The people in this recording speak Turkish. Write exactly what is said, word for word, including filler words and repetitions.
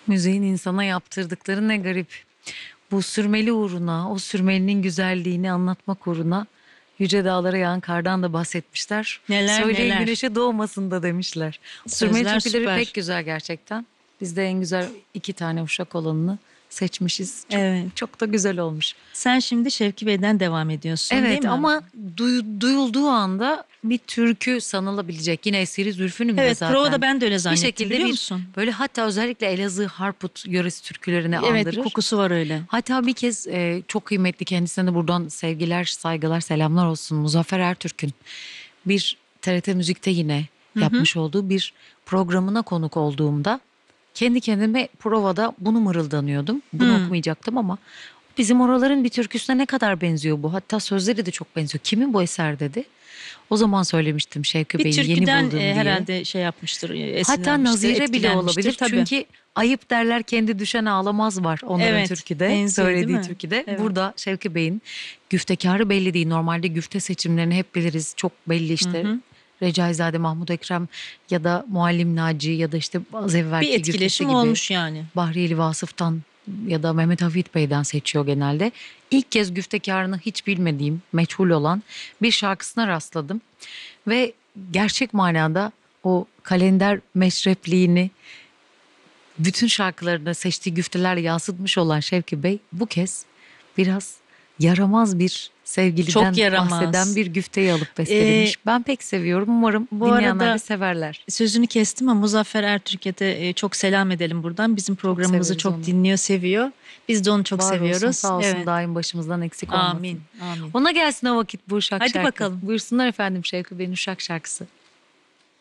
Müziğin insana yaptırdıkları ne garip. Bu sürmeli uğruna, o sürmelinin güzelliğini anlatmak uğruna yüce dağlara yağan kardan da bahsetmişler. Neler Söyleyin neler. güneşe doğmasın da demişler. Sürmeli Sözler türküleri süper. pek güzel gerçekten. Biz de en güzel iki tane uşak olanını seçmişiz. Çok, Evet. çok da güzel olmuş. Sen şimdi Şevki Bey'den devam ediyorsun, değil Evet mi? ama duy- duyulduğu anda bir türkü sanılabilecek. Yine Eseri Zülfü'nün de Evet, zaten. provada ben de öyle Bir zannettim, şekilde biliyor bir musun? böyle, hatta özellikle Elazığ Harput yöresi türkülerini Evet, bir andırır. kokusu var öyle. Hatta bir kez e, çok kıymetli, kendisine de buradan sevgiler, saygılar, selamlar olsun, Muzaffer Ertürk'ün bir T R T Müzik'te yine Hı hı. yapmış olduğu bir programına konuk olduğumda kendi kendime provada bunu mırıldanıyordum. Bunu Hmm. okumayacaktım ama bizim oraların bir türküsüne ne kadar benziyor bu. Hatta sözleri de çok benziyor. Kimin bu eser dedi. O zaman söylemiştim Şevki Bir Bey'i yeni türküden buldum e, diye. herhalde şey yapmıştır, e, Hatta esinlenmiştir, nazire bile etkilenmiştir olabilir. tabii. Çünkü ayıp derler kendi düşen ağlamaz var onların Evet, türküde, benziyor değil söylediği mi? türküde. Evet. Burada Şevki Bey'in güftekarı belli değil. Normalde güfte seçimlerini hep biliriz. Çok belli işte. Hı hı. Recaizade Mahmut Ekrem ya da Muallim Naci ya da işte az Bir evvelki güftesi etkileşim gibi olmuş yani. Bahriyeli Vasıf'tan ya da Mehmet Hafid Bey'den seçiyor genelde. İlk kez güftekarını hiç bilmediğim, meçhul olan bir şarkısına rastladım. Ve gerçek manada o kalender meşrepliğini bütün şarkılarında seçtiği güftelerle yansıtmış olan Şevki Bey bu kez biraz yaramaz bir sevgiliden Çok yaramaz. bahseden bir güfteyi alıp bestelemiş. Ee, Ben pek seviyorum. Umarım Bu dinleyenler arada de severler. sözünü kestim ama Muzaffer Ertürk'e de e, çok selam edelim buradan. Bizim programımızı severiz çok onu. dinliyor, seviyor. Biz de onu çok Var olsun, seviyoruz. sağ olsun, Evet. daim başımızdan eksik olmasın. Amin. Amin. Ona gelsin o vakit bu uşak Hadi şarkı. bakalım. Buyursunlar efendim Şevki Bey'in uşak şarkısı.